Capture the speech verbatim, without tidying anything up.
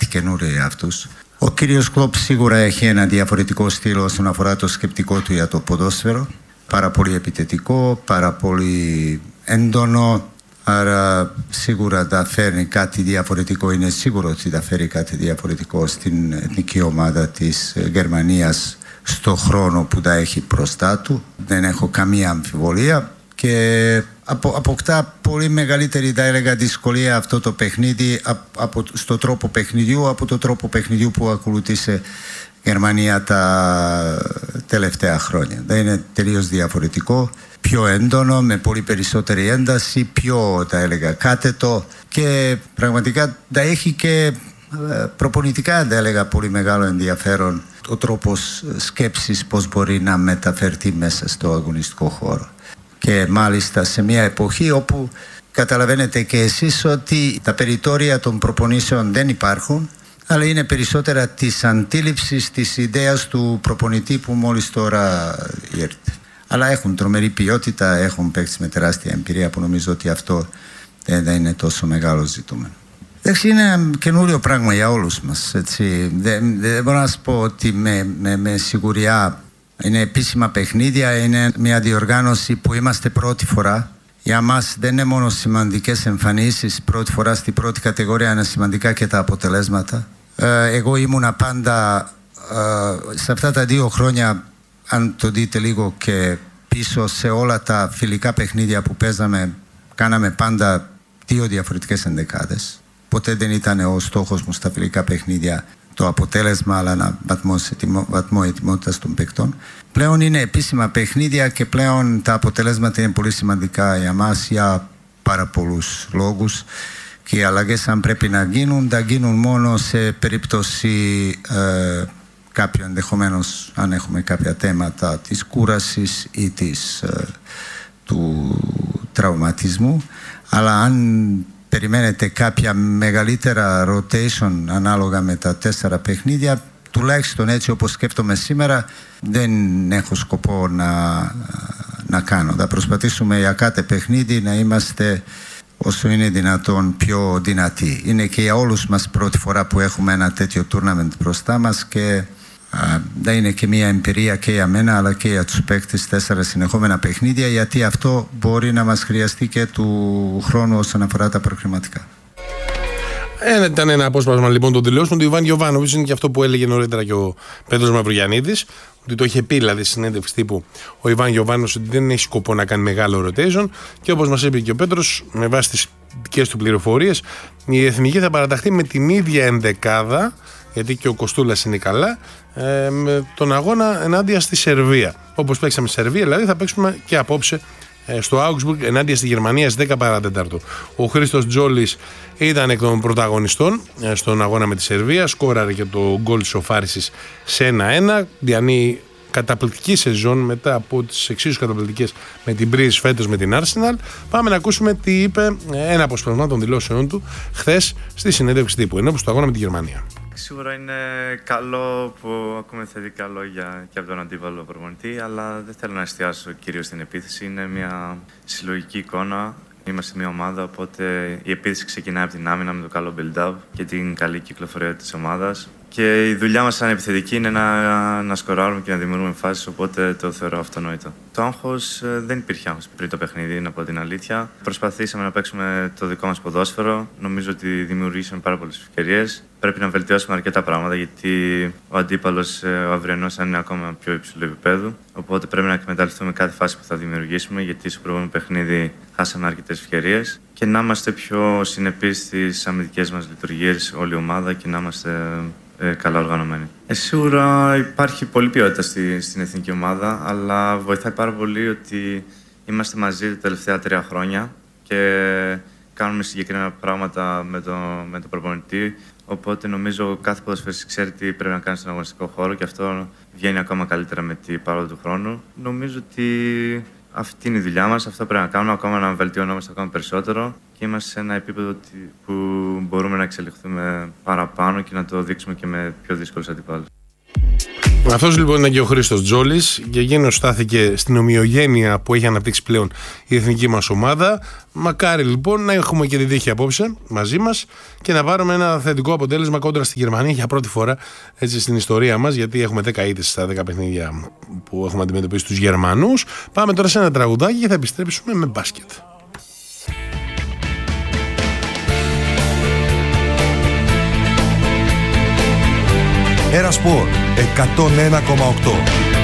κάτι καινούριο για αυτούς. Ο κύριος Κλοπ σίγουρα έχει ένα διαφορετικό στυλ όσον αφορά το σκεπτικό του για το ποδόσφαιρο. Πάρα πολύ επιτετικό, πάρα πολύ έντονο. Άρα σίγουρα θα φέρνει κάτι διαφορετικό, είναι σίγουρο ότι θα φέρει κάτι διαφορετικό στην εθνική ομάδα της Γερμανίας στο χρόνο που θα έχει μπροστά του. Δεν έχω καμία αμφιβολία και απο, αποκτά πολύ μεγαλύτερη, θα έλεγα, δυσκολία αυτό το παιχνίδι από, στο τρόπο παιχνιδιού από το τρόπο παιχνιδιού που ακολούθησε η Γερμανία τα τελευταία χρόνια. Θα είναι τελείως διαφορετικό, πιο έντονο, με πολύ περισσότερη ένταση, πιο, θα έλεγα, κάθετο και πραγματικά θα έχει και προπονητικά, θα έλεγα, πολύ μεγάλο ενδιαφέρον ο τρόπος σκέψης πώς μπορεί να μεταφερθεί μέσα στο αγωνιστικό χώρο. Και μάλιστα σε μια εποχή όπου καταλαβαίνετε και εσείς ότι τα περιθώρια των προπονήσεων δεν υπάρχουν, αλλά είναι περισσότερα της αντίληψης, της ιδέας του προπονητή που μόλις τώρα ήρθε. Αλλά έχουν τρομερή ποιότητα, έχουν παίξει με τεράστια εμπειρία που νομίζω ότι αυτό δεν είναι τόσο μεγάλο ζητούμενο. Εντάξει, είναι ένα καινούριο πράγμα για όλους μας. Έτσι. Δεν, δεν μπορώ να σας πω ότι με, με, με σιγουριά είναι επίσημα παιχνίδια, είναι μια διοργάνωση που είμαστε πρώτη φορά. Για μας δεν είναι μόνο σημαντικές εμφανίσεις, πρώτη φορά στην πρώτη κατηγορία, είναι σημαντικά και τα αποτελέσματα. Ε, εγώ ήμουνα πάντα ε, σε αυτά τα δύο χρόνια, αν το δείτε λίγο και πίσω, σε όλα τα φιλικά παιχνίδια που παίζαμε, κάναμε πάντα δύο διαφορετικές ενδεκάδες. Ποτέ δεν ήταν ο στόχος μου στα φιλικά παιχνίδια το αποτέλεσμα, αλλά ένα βαθμό ετοιμότητας των παικτών. Πλέον είναι επίσημα παιχνίδια και πλέον τα αποτελέσματα είναι πολύ σημαντικά για μας για πάρα πολλούς λόγους. Και οι αλλαγές, αν πρέπει να γίνουν, θα γίνουν μόνο σε περίπτωση ε, κάποιο, ενδεχομένως, αν έχουμε κάποια θέματα της κούρασης ή της, ε, του τραυματισμού. Αλλά αν περιμένετε κάποια μεγαλύτερα rotation ανάλογα με τα τέσσερα παιχνίδια, τουλάχιστον έτσι όπως σκέφτομαι σήμερα, δεν έχω σκοπό να, να κάνω. Θα προσπαθήσουμε για κάθε παιχνίδι να είμαστε όσο είναι δυνατόν πιο δυνατοί. Είναι και για όλους μας πρώτη φορά που έχουμε ένα τέτοιο tournament μπροστά μας και δεν είναι και μια εμπειρία και για μένα αλλά και για τους παίκτες, τέσσερα συνεχόμενα παιχνίδια, γιατί αυτό μπορεί να μας χρειαστεί και του χρόνου όσον αφορά τα προκριματικά. Ε, ήταν ένα απόσπασμα λοιπόν των δηλώσεων του Ιβάν Γιοβάνοβιτς. Είναι και αυτό που έλεγε νωρίτερα και ο Πέτρος Μαυρογιαννίδης, ότι το είχε πει δηλαδή στη συνέντευξη τύπου ο Ιβάν Γιοβάνοβιτς ότι δεν έχει σκοπό να κάνει μεγάλο rotation. Και όπως μας είπε και ο Πέτρος, με βάση τις δικές του πληροφορίες, η εθνική θα παραταχθεί με την ίδια ενδεκάδα, γιατί και ο Κοστούλας είναι καλά, ε, με τον αγώνα ενάντια στη Σερβία. Όπως παίξαμε στη Σερβία, δηλαδή θα παίξουμε και απόψε ε, στο Augsburg ενάντια στη Γερμανία στις δέκα παρά τέταρτο. Ο Χρήστος Τζόλης ήταν εκ των πρωταγωνιστών ε, στον αγώνα με τη Σερβία, σκόραρε και το γκολ της οφάρισης σε ένα ένα, διανύει καταπληκτική σεζόν μετά από τις εξίσου καταπληκτικές με την Μπρίζ φέτος με την Arsenal. Πάμε να ακούσουμε τι είπε ένα αποσπασμά των δηλώσεών του χθες στη συνέντευξη τύπου ενώπιον του αγώνα με τη Γερμανία. Σίγουρα είναι καλό που ακούμε θετικά λόγια και από τον αντίπαλο προπονητή, αλλά δεν θέλω να εστιάσω κυρίως στην επίθεση. Είναι μια συλλογική εικόνα. Είμαστε μια ομάδα, οπότε η επίθεση ξεκινάει από την άμυνα με το καλό build-up και την καλή κυκλοφορία της ομάδας. Και η δουλειά μας σαν επιθετική είναι να, να σκοράρουμε και να δημιουργούμε φάσεις, οπότε το θεωρώ αυτονόητο. Το άγχος, δεν υπήρχε άγχος πριν το παιχνίδι, να πω την αλήθεια. Προσπαθήσαμε να παίξουμε το δικό μας ποδόσφαιρο. Νομίζω ότι δημιουργήσαμε πάρα πολλές ευκαιρίες. Πρέπει να βελτιώσουμε αρκετά πράγματα, γιατί ο αντίπαλος, ο αυριανός, θα είναι ακόμα πιο υψηλού επίπεδου. Οπότε πρέπει να εκμεταλλευτούμε κάθε φάση που θα δημιουργήσουμε, γιατί στο προηγούμενο παιχνίδι χάσαμε αρκετές ευκαιρίες. Και να είμαστε πιο συνεπείς στις αμυντικές μας λειτουργίες, όλη η ομάδα, και να είμαστε ε, καλά οργανωμένοι. Ε, σίγουρα υπάρχει πολλή ποιότητα στη, στην εθνική ομάδα, αλλά βοηθάει πάρα πολύ ότι είμαστε μαζί τα τελευταία τρία χρόνια και κάνουμε συγκεκριμένα πράγματα με τον με το προπονητή. Οπότε νομίζω κάθε ποδοσφαιριστής ξέρει τι πρέπει να κάνει στον αγωνιστικό χώρο και αυτό βγαίνει ακόμα καλύτερα με την παρόλο του χρόνου. Νομίζω ότι αυτή είναι η δουλειά μας, αυτό πρέπει να κάνουμε, ακόμα να βελτιωνόμαστε ακόμα περισσότερο και είμαστε σε ένα επίπεδο που μπορούμε να εξελιχθούμε παραπάνω και να το δείξουμε και με πιο δύσκολους αντιπάλους. Αυτός λοιπόν είναι και ο Χρήστος Τζόλης και εκείνος στάθηκε στην ομοιογένεια που έχει αναπτύξει πλέον η εθνική μας ομάδα. Μακάρι λοιπόν να έχουμε και τη τύχη απόψε μαζί μας και να πάρουμε ένα θετικό αποτέλεσμα κόντρα στη Γερμανία για πρώτη φορά έτσι στην ιστορία μας, γιατί έχουμε δέκα ήττες στα δέκα παιχνίδια που έχουμε αντιμετωπίσει τους Γερμανούς. Πάμε τώρα σε ένα τραγουδάκι και θα επιστρέψουμε με μπάσκετ. Era Sport εκατόν ένα κόμμα οκτώ.